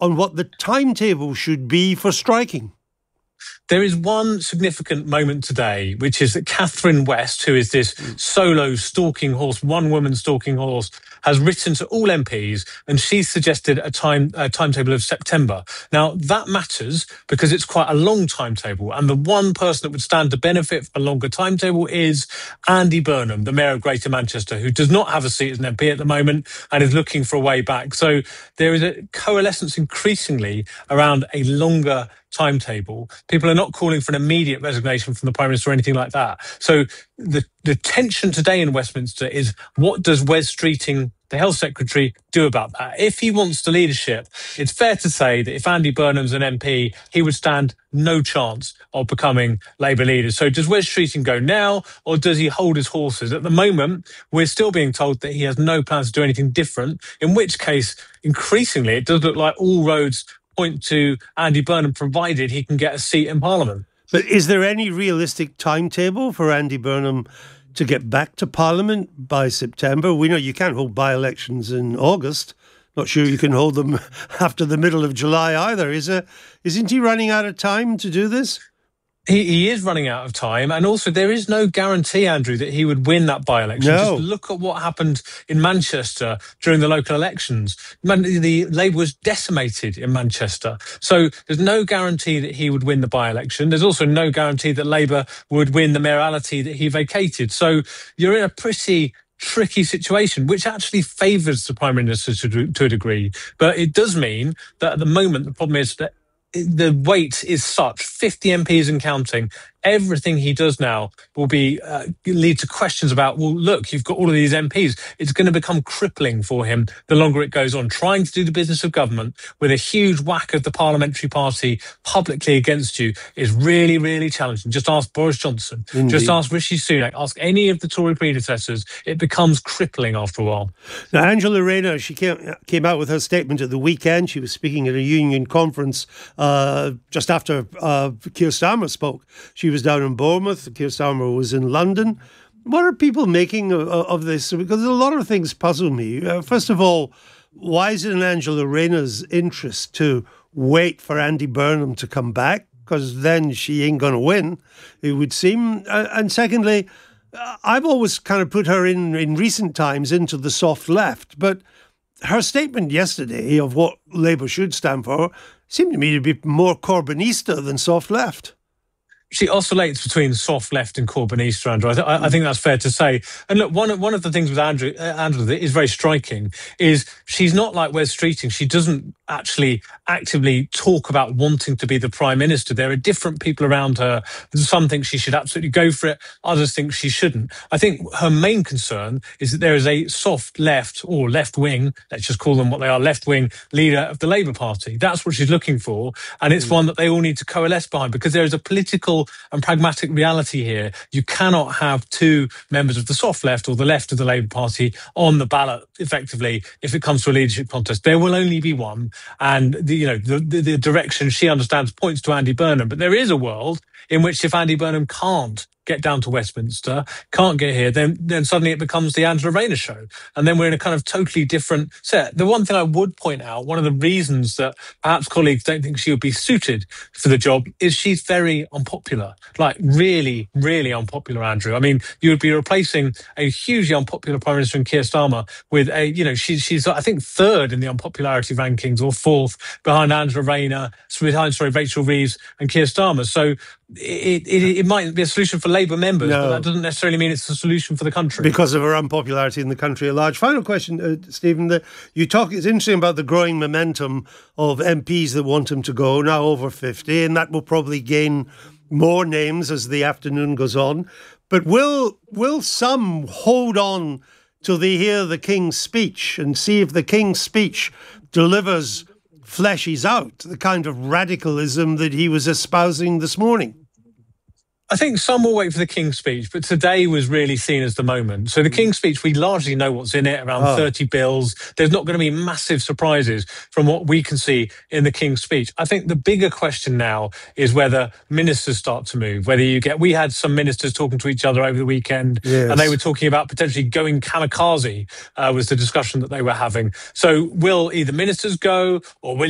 on what the timetable should be for striking? There is one significant moment today, which is that Catherine West, who is this solo stalking horse, one-woman stalking horse, has written to all MPs, and she's suggested a timetable of September. Now, that matters because it's quite a long timetable, and the one person that would stand to benefit from a longer timetable is Andy Burnham, the Mayor of Greater Manchester, who does not have a seat as an MP at the moment and is looking for a way back. So there is a coalescence increasingly around a longer timetable. People are not calling for an immediate resignation from the Prime Minister or anything like that. So the tension today in Westminster is, what does Wes Streeting, the Health Secretary, do about that? If he wants the leadership, it's fair to say that if Andy Burnham's an MP, he would stand no chance of becoming Labour leader. So does Wes Streeting go now, or does he hold his horses? At the moment, we're still being told that he has no plans to do anything different, in which case, increasingly, it does look like all roads point to Andy Burnham, provided he can get a seat in Parliament. But is there any realistic timetable for Andy Burnham to get back to Parliament by September? We know you can't hold by-elections in August. Not sure you can hold them after the middle of July either. Isn't he running out of time to do this? He is running out of time, and also there is no guarantee, Andrew, that he would win that by-election. No. Just look at what happened in Manchester during the local elections. The Labour was decimated in Manchester. So there's no guarantee that he would win the by-election. There's also no guarantee that Labour would win the mayoralty that he vacated. So you're in a pretty tricky situation, which actually favours the Prime Minister to a degree. But it does mean that at the moment, the problem is that the weight is such, 50 MPs and counting, everything he does now will be lead to questions about, well, look, you've got all of these MPs. It's going to become crippling for him the longer it goes on. Trying to do the business of government with a huge whack of the parliamentary party publicly against you is really, really challenging. Just ask Boris Johnson. Indeed. Just ask Rishi Sunak. Ask any of the Tory predecessors. It becomes crippling after a while. Now, Angela Rayner, she came out with her statement at the weekend. She was speaking at a union conference just after Keir Starmer spoke. She was down in Bournemouth. Keir Starmer was in London. What are people making of this? Because a lot of things puzzle me. First of all, why is it in Angela Rayner's interest to wait for Andy Burnham to come back? Because then she ain't going to win, it would seem. And secondly, I've always kind of put her in recent times into the soft left. But her statement yesterday of what Labour should stand for seemed to me to be more Corbynista than soft left. She oscillates between soft left and Corbynista, Andrew. I think that's fair to say. And look, one of the things with Angela that is very striking is she's not like Wes Streeting. She doesn't actually actively talk about wanting to be the Prime Minister. There are different people around her. Some think she should absolutely go for it. Others think she shouldn't. I think her main concern is that there is a soft left or left wing, let's just call them what they are, left wing leader of the Labour Party. That's what she's looking for. And it's one that they all need to coalesce behind, because there is a political and pragmatic reality here. You cannot have two members of the soft left or the left of the Labour Party on the ballot effectively if it comes to a leadership contest. There will only be one, and the direction she understands points to Andy Burnham. But there is a world in which if Andy Burnham can't get down to Westminster, can't get here, then suddenly it becomes the Angela Rayner show. And then we're in a kind of totally different set. The one thing I would point out, one of the reasons that perhaps colleagues don't think she would be suited for the job, is she's very unpopular. Like really, really unpopular, Andrew. I mean, you would be replacing a hugely unpopular Prime Minister in Keir Starmer with she's I think third in the unpopularity rankings, or fourth behind Angela Rayner, behind Rachel Reeves and Keir Starmer. So it might be a solution for Labour members, but that doesn't necessarily mean it's a solution for the country. Because of her unpopularity in the country at large. Final question, Stephen. It's interesting about the growing momentum of MPs that want him to go, now over 50, and that will probably gain more names as the afternoon goes on. But will some hold on till they hear the King's speech and see if the King's speech delivers, fleshes out the kind of radicalism that he was espousing this morning? I think some will wait for the King's speech, but today was really seen as the moment. So the King's speech, we largely know what's in it, around 30 bills. There's not going to be massive surprises from what we can see in the King's speech. I think the bigger question now is whether ministers start to move, we had some ministers talking to each other over the weekend, and they were talking about potentially going kamikaze, was the discussion that they were having. So will either ministers go, or will